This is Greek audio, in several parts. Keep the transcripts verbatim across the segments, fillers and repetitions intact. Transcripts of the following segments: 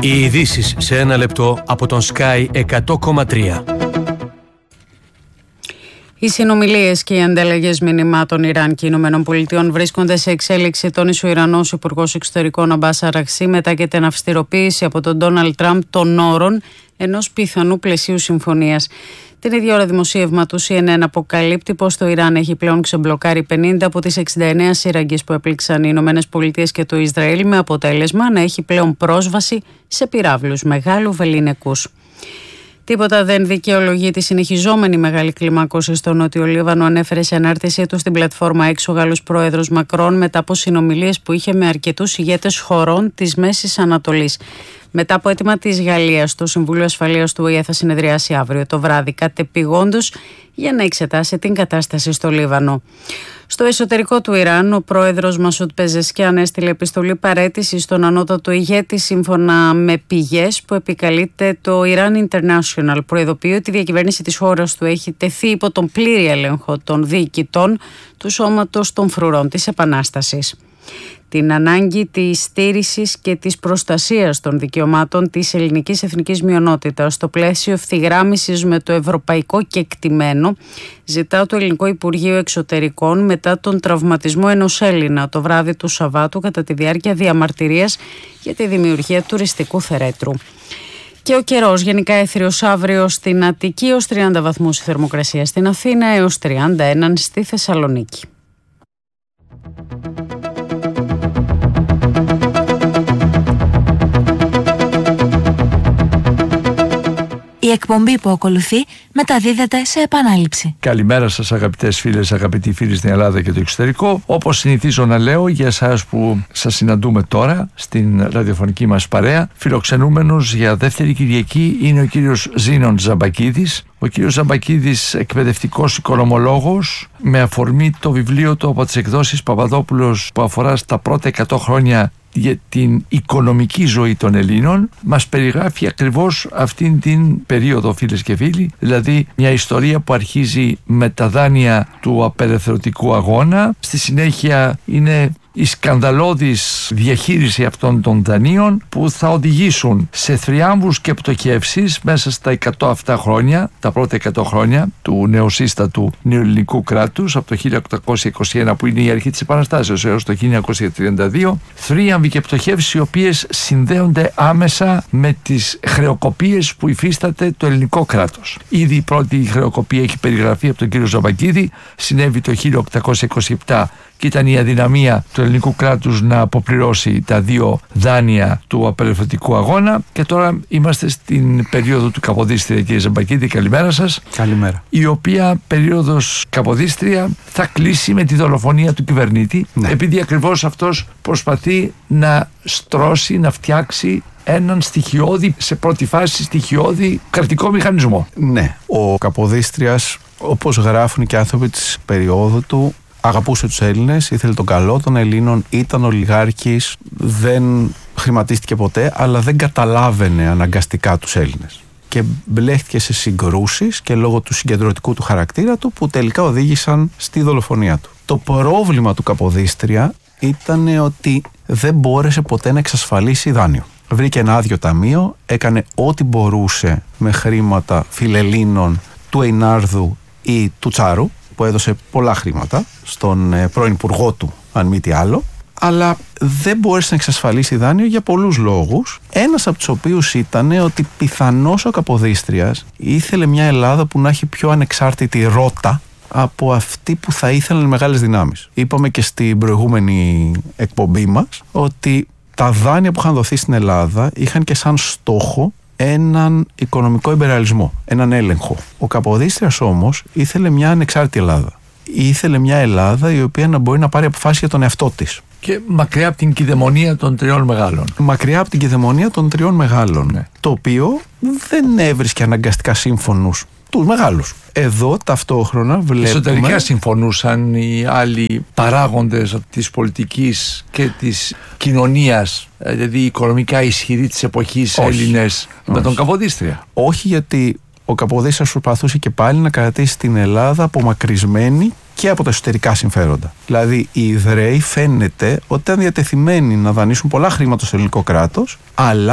Οι ειδήσεις σε ένα λεπτό από τον Sky εκατό κόμμα τρία. Οι συνομιλίες και οι ανταλλαγές μηνυμάτων Ιράν και Ηνωμένων Πολιτειών βρίσκονται σε εξέλιξη, τόνισε ο Ιρανός Υπουργός Εξωτερικών Αμπάς Αραγσί μετά και την αυστηροποίηση από τον Ντόναλντ Τραμπ των όρων ενός πιθανού πλαισίου συμφωνίας. Την ίδια ώρα, δημοσίευμα του σι εν εν αποκαλύπτει πως το Ιράν έχει πλέον ξεμπλοκάρει πενήντα από τις εξήντα εννέα σύραγγες που έπληξαν οι Ηνωμένες Πολιτείες και το Ισραήλ, με αποτέλεσμα να έχει πλέον πρόσβαση σε πυράβλους μεγάλου βεληνικούς. Τίποτα δεν δικαιολογεί τη συνεχιζόμενη μεγάλη κλιμάκωση στο Νότιο Λίβανο, ανέφερε σε ανάρτησή του στην πλατφόρμα X ο Γάλλος πρόεδρος Μακρόν μετά από συνομιλίες που είχε με αρκετούς ηγέτες χωρών της Μέσης Ανατολής. Μετά από αίτημα της Γαλλίας, το Συμβούλιο Ασφαλείας του Ο Ε Ε θα συνεδριάσει αύριο το βράδυ κατεπηγόντως για να εξετάσει την κατάσταση στο Λίβανο. Στο εσωτερικό του Ιράν, ο πρόεδρος Μασούντ Πεζεσκιάν έστειλε επιστολή παραίτησης στον ανώτατο ηγέτη, σύμφωνα με πηγές που επικαλείται το Iran International. Προειδοποιεί ότι η διακυβέρνηση της χώρας του έχει τεθεί υπό τον πλήρη έλεγχο των διοικητών του Σώματος των Φρουρών της Επανάστασης. Την ανάγκη της στήρησης και της προστασίας των δικαιωμάτων της ελληνικής εθνικής μειονότητας στο πλαίσιο ευθυγράμμισης με το ευρωπαϊκό κεκτημένο ζητά το Ελληνικό Υπουργείο Εξωτερικών μετά τον τραυματισμό ενός Έλληνα το βράδυ του Σαββάτου κατά τη διάρκεια διαμαρτυρίας για τη δημιουργία τουριστικού θερέτρου. Και ο καιρός γενικά έθριος αύριο στην Αττική ως τριάντα βαθμούς η θερμοκρασία στην Αθήνα έως τριάντα ένα στη Θεσσαλονίκη. Η εκπομπή που ακολουθεί μεταδίδεται σε επανάληψη. Καλημέρα σας αγαπητές φίλες, αγαπητοί φίλοι στην Ελλάδα και το εξωτερικό. Όπως συνηθίζω να λέω για εσάς που σας συναντούμε τώρα στην ραδιοφωνική μας παρέα, φιλοξενούμενος για δεύτερη Κυριακή είναι ο κύριος Ζήνων Ζαμπακίδης. Ο κύριος Ζαμπακίδης, εκπαιδευτικός οικονομολόγος, με αφορμή το βιβλίο του από τις εκδόσεις Παπαδόπουλος που αφορά στα πρώτα εκατό χρόνια για την οικονομική ζωή των Ελλήνων, μας περιγράφει ακριβώς αυτήν την περίοδο, φίλες και φίλοι, δηλαδή μια ιστορία που αρχίζει με τα δάνεια του απελευθερωτικού αγώνα, στη συνέχεια είναι η σκανδαλώδης διαχείριση αυτών των δανείων που θα οδηγήσουν σε θριάμβους και πτωχεύσεις μέσα στα εκατό αυτά χρόνια, τα πρώτα εκατό χρόνια του νεοσύστατου νεοελληνικού κράτους, από το χίλια οκτακόσια είκοσι ένα που είναι η αρχή της Επαναστάσεως έως το χίλια εννιακόσια τριάντα δύο, θρίαμβοι και πτωχεύσεις οι οποίες συνδέονται άμεσα με τις χρεοκοπίες που υφίσταται το ελληνικό κράτος. Ήδη η πρώτη χρεοκοπία έχει περιγραφεί από τον κύριο Ζαμπακίδη, συνέβη το χίλια οκτακόσια είκοσι επτά και ήταν η αδυναμία του ελληνικού κράτους να αποπληρώσει τα δύο δάνεια του απελευθερωτικού αγώνα. Και τώρα είμαστε στην περίοδο του Καποδίστρια, κύριε Ζαμπακίδη, καλημέρα σας. Καλημέρα. Η οποία περίοδος Καποδίστρια θα κλείσει με τη δολοφονία του κυβερνήτη, ναι. επειδή ακριβώς αυτός προσπαθεί να στρώσει, να φτιάξει έναν στοιχειώδη, σε πρώτη φάση στοιχειώδη κρατικό μηχανισμό. Ναι, ο Καποδίστριας, όπως γράφουν και άνθρωποι της περίοδου του, αγαπούσε τους Έλληνες, ήθελε τον καλό των Ελλήνων, ήταν ολιγάρχης, δεν χρηματίστηκε ποτέ, αλλά δεν καταλάβαινε αναγκαστικά τους Έλληνες. Και μπλέχτηκε σε συγκρούσεις και λόγω του συγκεντρωτικού του χαρακτήρα του που τελικά οδήγησαν στη δολοφονία του. Το πρόβλημα του Καποδίστρια ήταν ότι δεν μπόρεσε ποτέ να εξασφαλίσει δάνειο. Βρήκε ένα άδειο ταμείο, έκανε ό,τι μπορούσε με χρήματα φιλελλήνων του Εινάρδου ή του Τσάρου, που έδωσε πολλά χρήματα στον πρώην υπουργό του, αν μη τι άλλο, αλλά δεν μπόρεσε να εξασφαλίσει δάνειο για πολλούς λόγους. Ένας από τους οποίους ήταν ότι πιθανώς ο Καποδίστριας ήθελε μια Ελλάδα που να έχει πιο ανεξάρτητη ρότα από αυτή που θα ήθελαν οι μεγάλες δυνάμεις. Είπαμε και στην προηγούμενη εκπομπή μας ότι τα δάνεια που είχαν δοθεί στην Ελλάδα είχαν και σαν στόχο έναν οικονομικό εμπεραλισμό, έναν έλεγχο. Ο Καποδίστριας όμως ήθελε μια ανεξάρτητη Ελλάδα. Ήθελε μια Ελλάδα η οποία να μπορεί να πάρει αποφάσεις για τον εαυτό της. Και μακριά από την κυδαιμονία των τριών μεγάλων. Μακριά από την κυδαιμονία των τριών μεγάλων. Ναι. Το οποίο δεν έβρισκε αναγκαστικά σύμφωνους τους μεγάλους. Εδώ ταυτόχρονα βλέπουμε... Εσωτερικά συμφωνούσαν οι άλλοι παράγοντες της πολιτικής και της κοινωνίας, δηλαδή οικονομικά ισχυροί της εποχής Έλληνες, με τον Καποδίστρια. Όχι, γιατί ο Καποδίστριας προσπαθούσε και πάλι να κρατήσει την Ελλάδα απομακρυσμένη και από τα εσωτερικά συμφέροντα. Δηλαδή οι Ιδραίοι φαίνεται ότι ήταν διατεθειμένοι να δανείσουν πολλά χρήματα στο ελληνικό κράτος, αλλά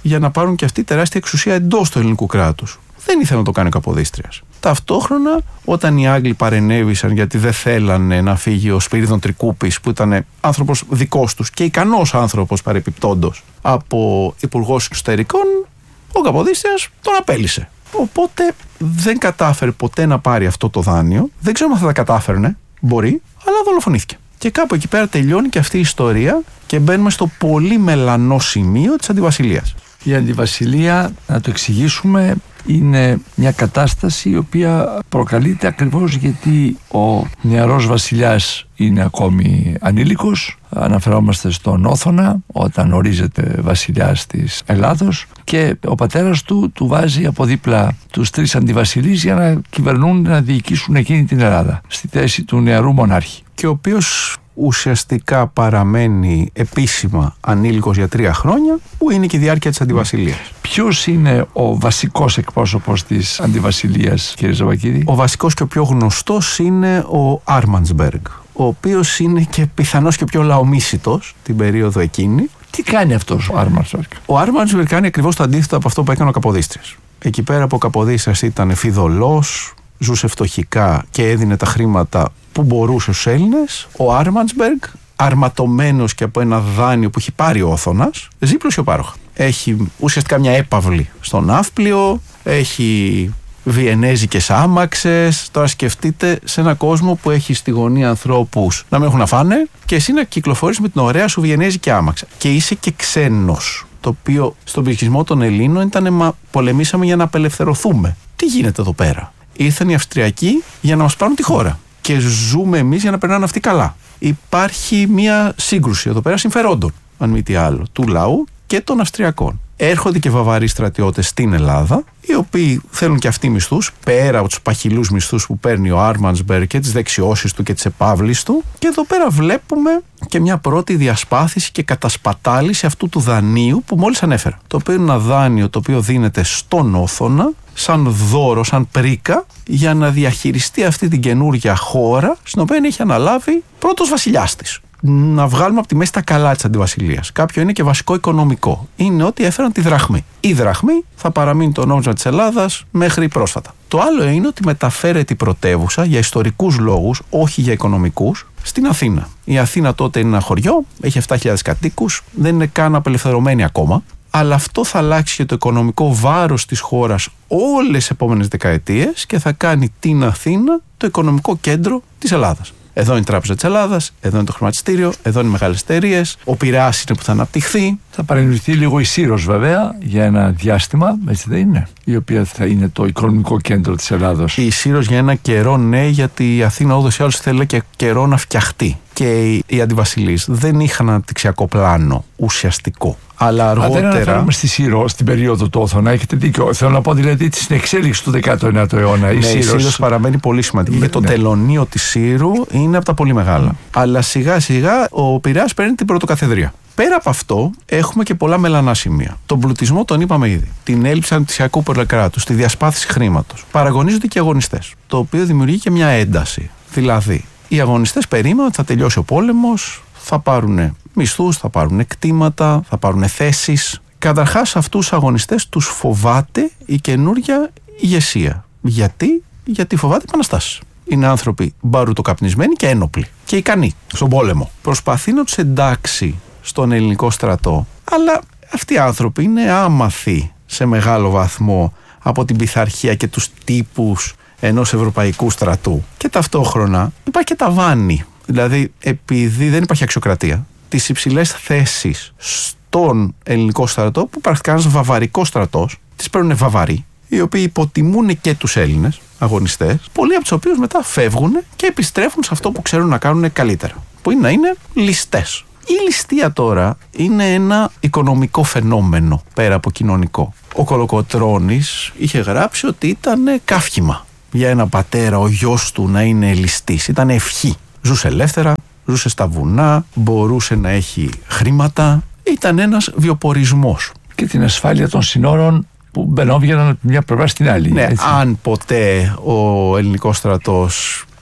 για να πάρουν και αυτή τεράστια εξουσία εντός του ελληνικού κράτους. Δεν ήθελε να το κάνει ο Καποδίστριας. Ταυτόχρονα, όταν οι Άγγλοι παρενέβησαν γιατί δεν θέλανε να φύγει ο Σπύριδων Τρικούπης, που ήταν άνθρωπος δικός τους και ικανός άνθρωπος παρεπιπτόντος, από υπουργός εξωτερικών, ο Καποδίστριας τον απέλυσε. Οπότε δεν κατάφερε ποτέ να πάρει αυτό το δάνειο. Δεν ξέρω αν θα τα κατάφερνε, μπορεί, αλλά δολοφονήθηκε. Και κάπου εκεί πέρα τελειώνει και αυτή η ιστορία και μπαίνουμε στο πολύ μελανό σημείο της αντιβασιλείας. Η αντιβασιλεία, να το εξηγήσουμε, είναι μια κατάσταση η οποία προκαλείται ακριβώς γιατί ο νεαρός βασιλιάς είναι ακόμη ανήλικος. Αναφερόμαστε στον Όθωνα όταν ορίζεται βασιλιάς της Ελλάδος και ο πατέρας του του βάζει από δίπλα τους τρεις αντιβασιλείς για να κυβερνούν, να διοικήσουν εκείνη την Ελλάδα στη θέση του νεαρού μονάρχη. Και ο οποίος ουσιαστικά παραμένει επίσημα ανήλικος για τρία χρόνια, που είναι και η διάρκεια της αντιβασιλείας. Ποιος είναι ο βασικός εκπρόσωπος της αντιβασιλείας, κύριε Ζαβακίδη? Ο βασικός και ο πιο γνωστός είναι ο Άρμαντσμπεργκ, ο οποίος είναι και πιθανώς και ο πιο λαομίσιτος την περίοδο εκείνη. Τι κάνει αυτός ο Άρμαντσμπεργκ? Ο Άρμαντσμπεργκ κάνει ακριβώς το αντίθετο από αυτό που έκανε ο Καποδίστριας. Εκεί πέρα που ο Καποδίστριας ήταν φιδωλός, ζούσε φτωχικά και έδινε τα χρήματα που μπορούσε στους Έλληνες, ο Άρμαντσμπεργκ, αρματωμένος και από ένα δάνειο που έχει πάρει ο Όθωνας, ζει πλουσιοπάροχα. Έχει ουσιαστικά μια έπαυλη στο ναύπλιο, έχει βιενέζικες άμαξες. Τώρα σκεφτείτε σε ένα κόσμο που έχει στη γωνία ανθρώπους να μην έχουν να φάνε και εσύ να κυκλοφορείς με την ωραία σου βιενέζικη άμαξα. Και είσαι και ξένος. Το οποίο στον πληθυσμό των Ελλήνων ήταν μα πολεμήσαμε για να απελευθερωθούμε. Τι γίνεται εδώ πέρα? Ήρθαν οι Αυστριακοί για να μας πάρουν τη χώρα και ζούμε εμείς για να περνάνε αυτοί καλά. Υπάρχει μια σύγκρουση εδώ πέρα συμφερόντων, αν μη τι άλλο, του λαού και των Αυστριακών. Έρχονται και Βαβαροί στρατιώτες στην Ελλάδα, οι οποίοι θέλουν και αυτοί μισθούς, πέρα από τους παχυλούς μισθούς που παίρνει ο Άρμαντσμπεργκ και τις δεξιώσεις του και τις επαύλεις του. Και εδώ πέρα βλέπουμε και μια πρώτη διασπάθηση και κατασπατάληση αυτού του δανείου που μόλις ανέφερα. Το οποίο είναι ένα δάνειο το οποίο δίνεται στον Όθωνα, σαν δώρο, σαν πρίκα, για να διαχειριστεί αυτή την καινούργια χώρα, στην οποία έχει αναλάβει πρώτος βασιλιάς της. Να βγάλουμε από τη μέση τα καλά της αντιβασιλείας. Κάποιο είναι και βασικό οικονομικό. Είναι ότι έφεραν τη δραχμή. Η δραχμή θα παραμείνει το νόμισμα της Ελλάδας μέχρι πρόσφατα. Το άλλο είναι ότι μεταφέρεται η πρωτεύουσα για ιστορικούς λόγους, όχι για οικονομικούς, στην Αθήνα. Η Αθήνα τότε είναι ένα χωριό, έχει επτά χιλιάδες κατοίκους, δεν είναι καν απελευθερωμένη ακόμα. Αλλά αυτό θα αλλάξει και το οικονομικό βάρος της χώρας όλες τις επόμενες δεκαετίες και θα κάνει την Αθήνα το οικονομικό κέντρο της Ελλάδας. Εδώ είναι η Τράπεζα της Ελλάδας, εδώ είναι το χρηματιστήριο, εδώ είναι οι μεγάλες εταιρείες, ο Πειραιάς είναι που θα αναπτυχθεί. Θα παρενεργηθεί λίγο η Σύρος βέβαια για ένα διάστημα, έτσι δεν είναι, η οποία θα είναι το οικονομικό κέντρο της Ελλάδος. Η Σύρος για ένα καιρό ναι, γιατί η Αθήνα ούτως ή άλλως θέλει και καιρό να φτιαχτεί. Και οι αντιβασιλείς δεν είχαν αναπτυξιακό πλάνο ουσιαστικό. Αλλά αργότερα. Αν δεν αναφέρομαι στη Σύρο, στην περίοδο του Όθωνα, έχετε δίκιο. Θέλω να πω δηλαδή στην εξέλιξη του δέκατου ένατου αιώνα. Η ναι, Σύρος... η Σύρος παραμένει πολύ σημαντική. Ναι, και το ναι. τελωνείο της Σύρου είναι από τα πολύ μεγάλα. Mm. Αλλά σιγά σιγά ο Πειραιάς παίρνει την πρωτοκαθεδρία. Πέρα από αυτό, έχουμε και πολλά μελανά σημεία. Τον πλουτισμό τον είπαμε ήδη. Την έλλειψη αναπτυξιακού κράτους, τη διασπάθηση χρήματος. Παραγωνίζονται και οι αγωνιστές. Το οποίο δημιουργεί και μια ένταση. Δηλαδή, οι αγωνιστές περίμεναν ότι θα τελειώσει ο πόλεμος, θα πάρουν μισθούς, θα πάρουν κτήματα, θα πάρουν θέσεις. Καταρχάς, αυτούς τους αγωνιστές τους φοβάται η καινούργια ηγεσία. Γιατί? Γιατί φοβάται επαναστάσεις. Είναι άνθρωποι μπαρουτοκαπνισμένοι και ένοπλοι και ικανοί στον πόλεμο. Προσπαθεί να τους εντάξει στον ελληνικό στρατό, αλλά αυτοί οι άνθρωποι είναι άμαθοι σε μεγάλο βαθμό από την πειθαρχία και τους τύπους ενός ευρωπαϊκού στρατού. Και ταυτόχρονα υπάρχει και ταβάνι. Δηλαδή, επειδή δεν υπάρχει αξιοκρατία, τις υψηλές θέσεις στον ελληνικό στρατό, που πρακτικά ένας βαβαρικός στρατός, τις παίρνουν Βαβαροί, οι οποίοι υποτιμούν και τους Έλληνες αγωνιστές, πολλοί από τους οποίους μετά φεύγουν και επιστρέφουν σε αυτό που ξέρουν να κάνουν καλύτερα, που είναι να είναι ληστές. Η ληστεία τώρα είναι ένα οικονομικό φαινόμενο πέρα από κοινωνικό. Ο Κολοκοτρώνης είχε γράψει ότι ήταν καύχημα για ένα πατέρα ο γιος του να είναι ληστής. Ήταν ευχή. Ζούσε ελεύθερα, ζούσε στα βουνά, μπορούσε να έχει χρήματα. Ήταν ένας βιοπορισμός. Και την ασφάλεια των συνόρων που μπαινόβγαιναν από μια πλευρά στην άλλη. Ναι, έτσι. αν ποτέ ο ελληνικός στρατός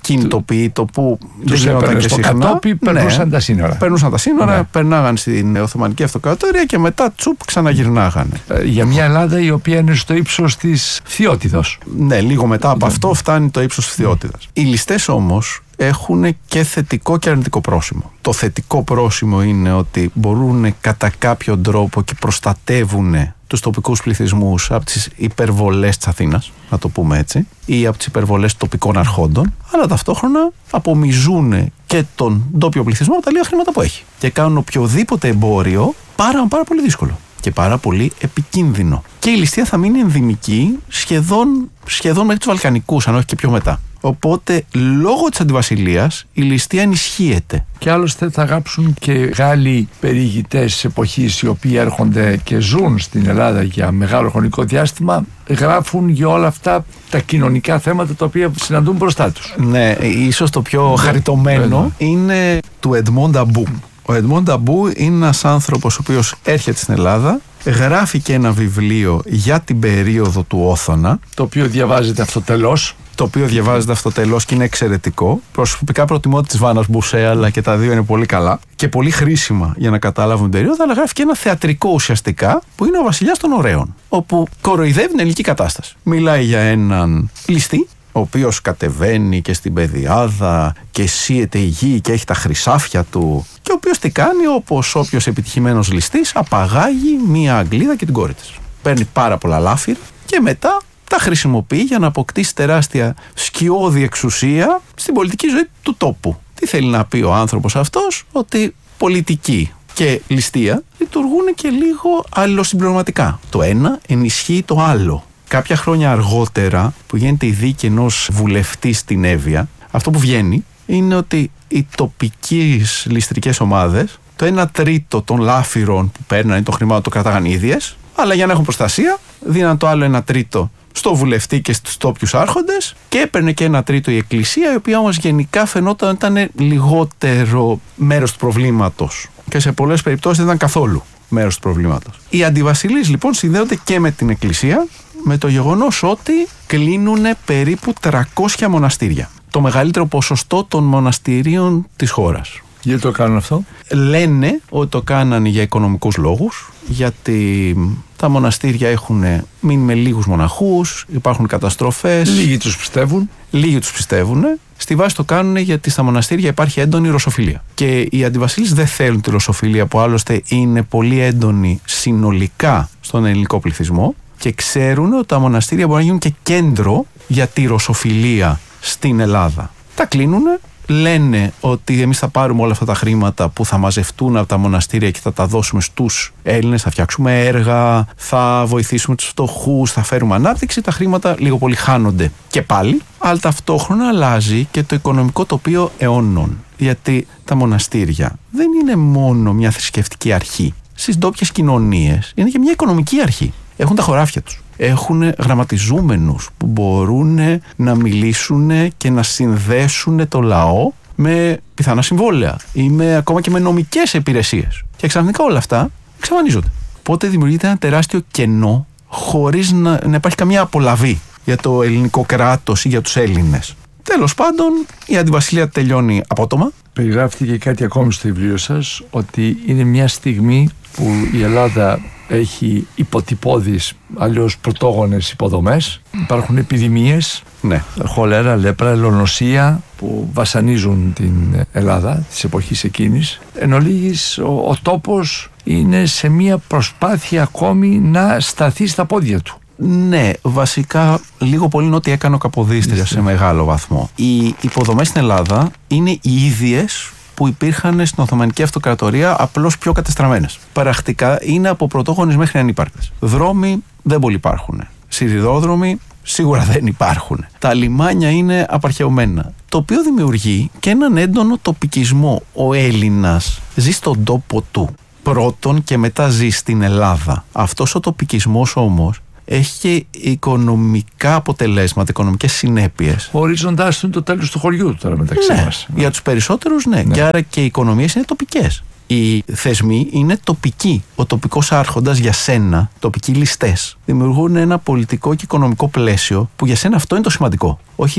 κινητοποιεί το που δεν τους γινόταν και στο συχνά. κατόπι, περνούσαν ναι, τα σύνορα. Περνούσαν τα σύνορα, ναι. περνάγαν στην Οθωμανική Αυτοκρατορία και μετά τσουπ ξαναγυρνάγανε. Ε, για μια Ελλάδα η οποία είναι στο ύψος της Φθιώτιδος. Ναι, λίγο μετά από ναι. αυτό φτάνει το ύψος της Φθιώτιδας. Οι ληστές όμως έχουν και θετικό και αρνητικό πρόσημο. Το θετικό πρόσημο είναι ότι μπορούν κατά κάποιον τρόπο και προστατεύουν τους τοπικούς πληθυσμούς από τις υπερβολές της Αθήνας, να το πούμε έτσι, ή από τις υπερβολές τοπικών αρχόντων, αλλά ταυτόχρονα απομυζούν και τον ντόπιο πληθυσμό από τα λίγα χρήματα που έχει. Και κάνουν οποιοδήποτε εμπόριο πάρα, πάρα πολύ δύσκολο και πάρα πολύ επικίνδυνο. Και η ληστεία θα μείνει ενδυμική σχεδόν, σχεδόν μέχρι τους Βαλκανικούς, αν όχι και πιο μετά. Οπότε, λόγω της αντιβασιλείας, η ληστεία ενισχύεται. Και άλλωστε θα γράψουν και Γάλλοι περιηγητές της εποχής, οι οποίοι έρχονται και ζουν στην Ελλάδα για μεγάλο χρονικό διάστημα, γράφουν για όλα αυτά τα κοινωνικά θέματα τα οποία συναντούν μπροστά τους. Ναι, ίσως το πιο χαριτωμένο είναι του Εντμόν Νταμπού. Ο Εντμόν Νταμπού είναι ένας άνθρωπος ο οποίος έρχεται στην Ελλάδα, γράφει και ένα βιβλίο για την περίοδο του Όθωνα, το οποίο διαβάζεται αυτοτελώς. Το οποίο διαβάζεται αυτοτελώς και είναι εξαιρετικό. Προσωπικά προτιμώ της Βάνας Μπουσέ, αλλά και τα δύο είναι πολύ καλά και πολύ χρήσιμα για να καταλάβουν την περίοδο. Αλλά γράφει και ένα θεατρικό ουσιαστικά που είναι ο Βασιλιάς των Ωραίων, όπου κοροϊδεύει την ελληνική κατάσταση. Μιλάει για έναν ληστή, ο οποίος κατεβαίνει και στην Πεδιάδα και σύεται η γη και έχει τα χρυσάφια του, και ο οποίος τι κάνει, όπως όποιος επιτυχημένος ληστής, απαγάγει μία Αγγλίδα και την κόρη της. Παίρνει πάρα πολλά λάφυρα και μετά τα χρησιμοποιεί για να αποκτήσει τεράστια σκιώδη εξουσία στην πολιτική ζωή του τόπου. Τι θέλει να πει ο άνθρωπος αυτός? Ότι πολιτική και ληστεία λειτουργούν και λίγο αλληλοσυμπληρωματικά. Το ένα ενισχύει το άλλο. Κάποια χρόνια αργότερα, που γίνεται η δίκη ενός βουλευτή στην Εύβοια, αυτό που βγαίνει είναι ότι οι τοπικές ληστρικές ομάδες, το ένα τρίτο των λάφυρων που παίρνανε το χρημάτων το κρατάγαν ίδιες, αλλά για να έχουν προστασία δίναν το άλλο ένα τρίτο στο βουλευτή και στους τόπιους άρχοντες, και έπαιρνε και ένα τρίτο η Εκκλησία, η οποία όμως γενικά φαινόταν ότι ήταν λιγότερο μέρος του προβλήματος και σε πολλές περιπτώσεις δεν ήταν καθόλου μέρος του προβλήματος. Οι αντιβασιλείς λοιπόν συνδέονται και με την Εκκλησία, με το γεγονός ότι κλείνουν περίπου τριακόσια μοναστήρια. Το μεγαλύτερο ποσοστό των μοναστηρίων της χώρας. Γιατί το κάνουν αυτό? Λένε ότι το κάνανε για οικονομικούς λόγους, γιατί τα μοναστήρια έχουν μείνει με λίγους μοναχούς, υπάρχουν καταστροφές. Λίγοι τους πιστεύουν. Λίγοι τους πιστεύουν. Στη βάση το κάνουν γιατί στα μοναστήρια υπάρχει έντονη ρωσοφιλία. Και οι αντιβασίλεις δεν θέλουν τη ρωσοφιλία, που άλλωστε είναι πολύ έντονη συνολικά στον ελληνικό πληθυσμό, και ξέρουν ότι τα μοναστήρια μπορούν να γίνουν και κέντρο για τη ρωσοφιλία στην Ελλάδα. Τα κλείνουν. Λένε ότι εμείς θα πάρουμε όλα αυτά τα χρήματα που θα μαζευτούν από τα μοναστήρια και θα τα δώσουμε στους Έλληνες, θα φτιάξουμε έργα, θα βοηθήσουμε τους φτωχούς, θα φέρουμε ανάπτυξη. Τα χρήματα λίγο πολύ χάνονται και πάλι, αλλά ταυτόχρονα αλλάζει και το οικονομικό τοπίο αιώνων. Γιατί τα μοναστήρια δεν είναι μόνο μια θρησκευτική αρχή. Στις ντόπιες κοινωνίες είναι και μια οικονομική αρχή. Έχουν τα χωράφια τους. Έχουν γραμματιζούμενους που μπορούν να μιλήσουν και να συνδέσουν το λαό με πιθανά συμβόλαια ή με, ακόμα και με νομικές υπηρεσίες. Και ξαφνικά όλα αυτά εξαφανίζονται. Οπότε δημιουργείται ένα τεράστιο κενό χωρίς να, να υπάρχει καμία απολαβή για το ελληνικό κράτος ή για τους Έλληνες. Τέλος πάντων, η αντιβασιλεία τελειώνει απότομα. Περιγράφεται και κάτι ακόμη στο βιβλίο σας, ότι είναι μια στιγμή που η Ελλάδα έχει υποτυπώδεις, αλλιώς πρωτόγονες υποδομές. Υπάρχουν επιδημίες, ναι. χολέρα, λέπρα, ελονοσία, που βασανίζουν την Ελλάδα της εποχής εκείνης. Εν ολίγης, ο, ο τόπος είναι σε μια προσπάθεια ακόμη να σταθεί στα πόδια του. Ναι, βασικά λίγο πολύ είναι ό,τι έκανε ο Καποδίστριας σε μεγάλο βαθμό. Οι υποδομές στην Ελλάδα είναι οι ίδιες που υπήρχαν στην Οθωμανική Αυτοκρατορία, απλώς πιο κατεστραμμένες. Πρακτικά είναι από πρωτόγονες μέχρι ανύπαρκτες. Δρόμοι δεν πολύ υπάρχουν. Σιδηρόδρομοι σίγουρα δεν υπάρχουν. Τα λιμάνια είναι απαρχαιωμένα. Το οποίο δημιουργεί και έναν έντονο τοπικισμό. Ο Έλληνας ζει στον τόπο του πρώτον και μετά ζει στην Ελλάδα. Αυτός ο τοπικισμός όμως έχει και οικονομικά αποτελέσματα, οικονομικές συνέπειες. Ορίζοντάς του είναι το τέλος του χωριού του τώρα μεταξύ ναι, μας. Για τους περισσότερους ναι. ναι. Και άρα και οι οικονομίες είναι τοπικές. Οι θεσμοί είναι τοπικοί. Ο τοπικός άρχοντας για σένα, τοπικοί ληστές, δημιουργούν ένα πολιτικό και οικονομικό πλαίσιο που για σένα αυτό είναι το σημαντικό. Όχι